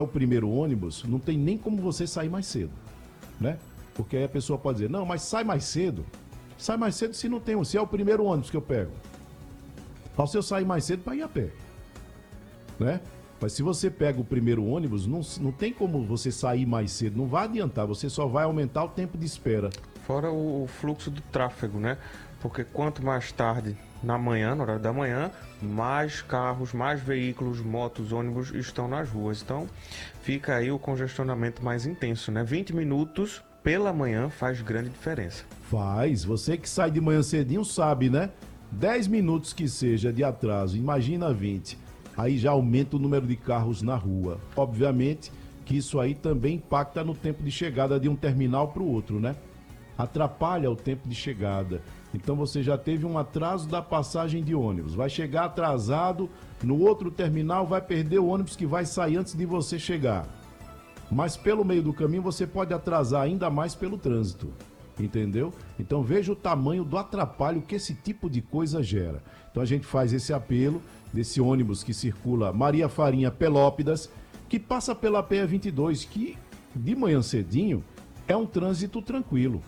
o primeiro ônibus, não tem nem como você sair mais cedo, né? Porque aí a pessoa pode dizer, não, mas sai mais cedo. Sai mais cedo se não tem, se é o primeiro ônibus que eu pego. Ao se eu sair mais cedo para ir a pé, né? Mas se você pega o primeiro ônibus, não tem como você sair mais cedo, não vai adiantar, você só vai aumentar o tempo de espera. Fora o fluxo do tráfego, né? Porque quanto mais tarde na manhã, no horário da manhã, mais carros, mais veículos, motos, ônibus estão nas ruas. Então fica aí o congestionamento mais intenso, né? 20 minutos pela manhã faz grande diferença. Faz, você que sai de manhã cedinho sabe, né? 10 minutos que seja de atraso, imagina 20. Aí já aumenta o número de carros na rua. Obviamente que isso aí também impacta no tempo de chegada de um terminal para o outro, né? Atrapalha o tempo de chegada. Então você já teve um atraso da passagem de ônibus. Vai chegar atrasado no outro terminal, vai perder o ônibus que vai sair antes de você chegar. Mas pelo meio do caminho você pode atrasar ainda mais pelo trânsito. Entendeu? Então veja o tamanho do atrapalho que esse tipo de coisa gera. Então a gente faz esse apelo desse ônibus que circula Maria Farinha Pelópidas, que passa pela PE 22, que de manhã cedinho é um trânsito tranquilo.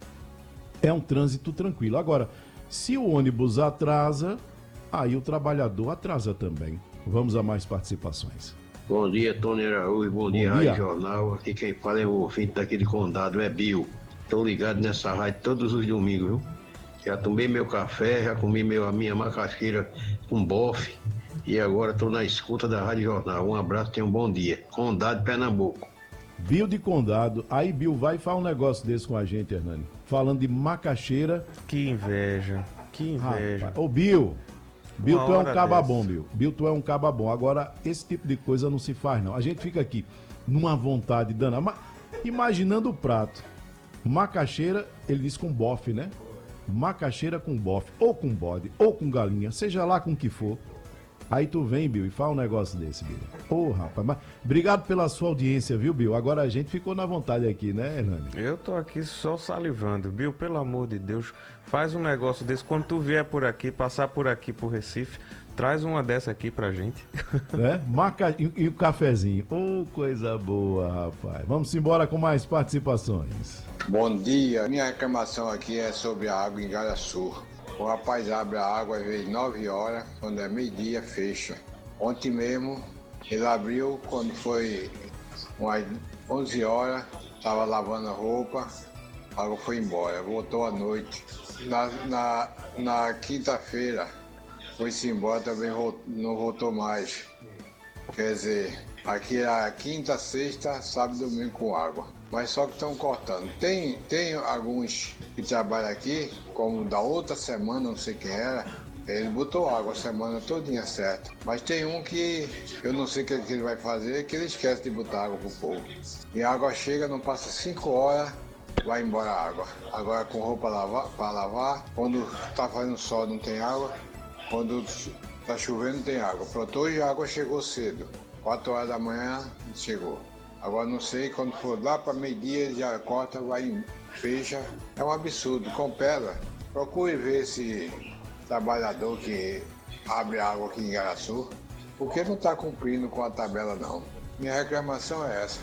É um trânsito tranquilo. Agora, se o ônibus atrasa, aí o trabalhador atrasa também. Vamos a mais participações. Bom dia, Tony Araújo. Bom dia, Rádio Jornal. Aqui quem fala é o ouvinte daqui de Condado, é Bill. Estou ligado nessa rádio todos os domingos, viu? Já tomei meu café, já comi a minha macaxeira com bofe e agora estou na escuta da Rádio Jornal. Um abraço, tenha um bom dia. Condado, Pernambuco. Bill de Condado. Aí, Bill, vai e fala um negócio desse com a gente, Hernani. Falando de macaxeira. Que inveja, que inveja. Ô, Bill, tu é um caba dessa. bom, Bill. Bill, tu é um caba bom. Agora, esse tipo de coisa não se faz, não. A gente fica aqui numa vontade danada. Imaginando o prato. Macaxeira, ele diz com bofe, né? Macaxeira com bofe, ou com bode, ou com galinha, seja lá com o que for. Aí tu vem, Bill, e fala um negócio desse, Bill. Ô, rapaz, mas obrigado pela sua audiência, viu, Bill? Agora a gente ficou na vontade aqui, né, Hernani? Eu tô aqui só salivando. Bill, pelo amor de Deus, faz um negócio desse. Quando tu vier por aqui, passar por aqui pro Recife, traz uma dessa aqui pra gente. Né? E o cafezinho. Ô, coisa boa, rapaz. Vamos embora com mais participações. Bom dia, minha reclamação aqui é sobre a água em Garaçu. O rapaz abre a água às vezes 9 horas, quando é meio-dia fecha. Ontem mesmo ele abriu quando foi umas 11 horas, estava lavando a roupa, a água foi embora, voltou à noite. Na quinta-feira foi-se embora, também não voltou mais. Quer dizer, aqui é a quinta, sexta, sábado e domingo com água. Mas só que estão cortando. Tem alguns que trabalham aqui, como da outra semana, não sei quem era, ele botou água a semana todinha certo. Mas tem um que eu não sei o que ele vai fazer, que ele esquece de botar água pro povo. E a água chega, não passa 5 horas, vai embora a água. Agora com roupa para lavar, quando tá fazendo sol não tem água, quando tá chovendo não tem água. Pronto, hoje a água chegou cedo, 4 horas da manhã chegou. Agora não sei, quando for lá para meio-dia, já corta, vai, fecha. É um absurdo, compela. Procure ver esse trabalhador que abre água aqui em Garaçu, porque não está cumprindo com a tabela, não. Minha reclamação é essa.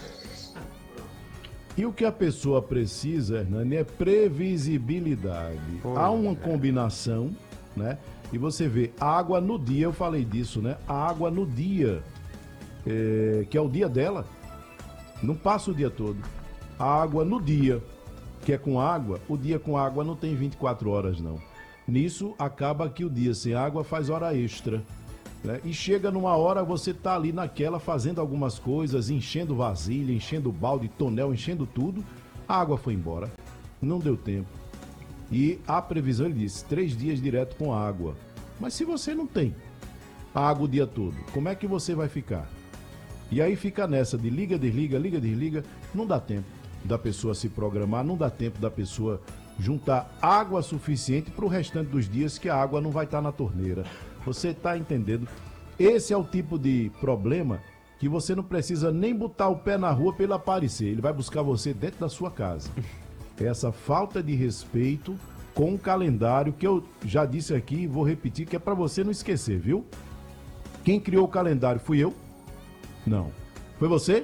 E o que a pessoa precisa, Hernani, é previsibilidade. Há uma combinação, né? E você vê, água no dia, eu falei disso, né? A água no dia, que é o dia dela, não passa o dia todo. A água no dia, que é com água, o dia com água não tem 24 horas, não. Nisso, acaba que o dia sem água faz hora extra, né? E chega numa hora, você tá ali naquela, fazendo algumas coisas, enchendo vasilha, enchendo balde, tonel, enchendo tudo, a água foi embora. Não deu tempo. E a previsão, ele disse, 3 dias direto com água. Mas se você não tem água o dia todo, como é que você vai ficar? E aí fica nessa de liga, desliga, não dá tempo da pessoa se programar, não dá tempo da pessoa juntar água suficiente para o restante dos dias que a água não vai estar na torneira. Você está entendendo? Esse é o tipo de problema que você não precisa nem botar o pé na rua para ele aparecer, ele vai buscar você dentro da sua casa. Essa falta de respeito com o calendário que eu já disse aqui e vou repetir, que é para você não esquecer, viu? Quem criou o calendário fui eu? Não. Foi você?